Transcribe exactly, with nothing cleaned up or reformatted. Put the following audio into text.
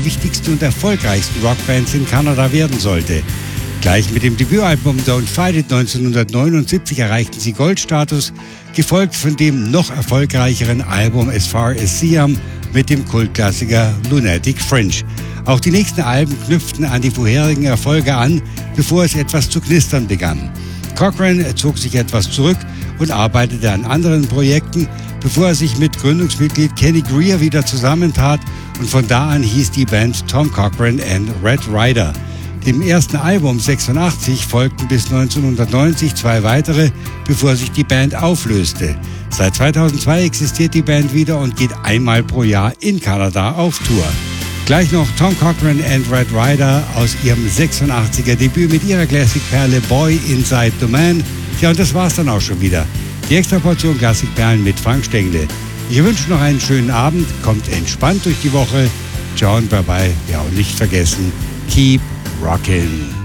wichtigsten und erfolgreichsten Rockbands in Kanada werden sollte. Gleich mit dem Debütalbum Don't Fight It neunzehnhundertneunundsiebzig erreichten sie Goldstatus, gefolgt von dem noch erfolgreicheren Album As Far As Siam mit dem Kultklassiker Lunatic Fringe. Auch die nächsten Alben knüpften an die vorherigen Erfolge an, bevor es etwas zu knistern begann. Cochrane zog sich etwas zurück und arbeitete an anderen Projekten, bevor er sich mit Gründungsmitglied Kenny Greer wieder zusammentat, und von da an hieß die Band Tom Cochrane and Red Rider. Dem ersten Album sechsundachtzig folgten bis neunzehnhundertneunzig zwei weitere, bevor sich die Band auflöste. Seit zweitausendzwei existiert die Band wieder und geht einmal pro Jahr in Kanada auf Tour. Gleich noch Tom Cochrane and Red Rider aus ihrem sechsundachtziger Debüt mit ihrer Klassikperle Boy Inside the Man. Ja, und das war's dann auch schon wieder. Die Extraportion Klassikperlen mit Frank Stengle. Ich wünsche noch einen schönen Abend, kommt entspannt durch die Woche. Ciao und bye bye. Ja, und nicht vergessen, keep rockin'.